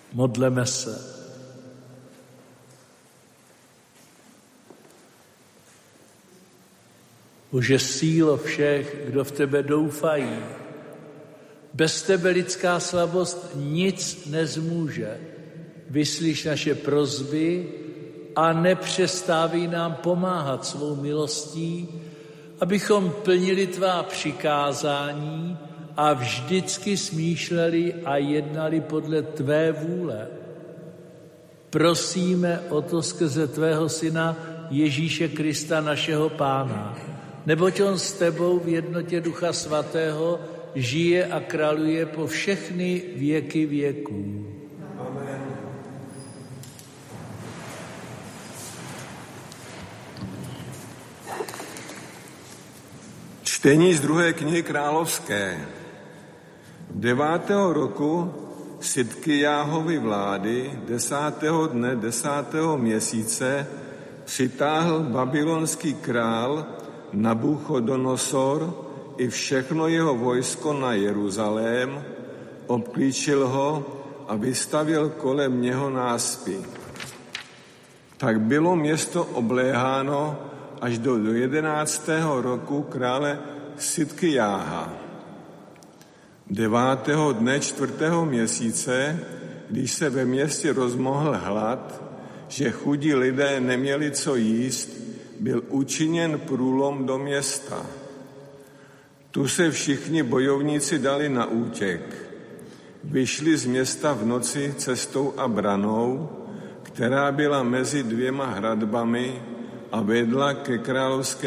Modleme se. Bože, sílo všech, kdo v tebe doufají. Bez tebe lidská slabost nic nezmůže. Vyslyš naše prosby a nepřestávej nám pomáhat svou milostí, abychom plnili tvá přikázání a vždycky smýšleli a jednali podle tvé vůle. Prosíme o to skrze tvého syna Ježíše Krista, našeho Pána, neboť on s tebou v jednotě Ducha Svatého žije a králuje po všechny věky věků. Amen. Čtení z 2. knihy Královské. 9. roku Sidkijáhovy vlády 10. dne 10. měsíce přitáhl babylonský král Nabuchodonosor i všechno jeho vojsko na Jeruzalém, obklíčil ho a vystavil kolem něho náspy. Tak bylo město obléháno až do 11. roku krále Sidkijáha. 9. dne 4. měsíce, když se ve městě rozmohl hlad, že chudí lidé neměli co jíst, byl učiněn průlom do města. Tu se všichni bojovníci dali na útěk. Vyšli z města v noci cestou a branou, která byla mezi 2 hradbami a vedla ke královské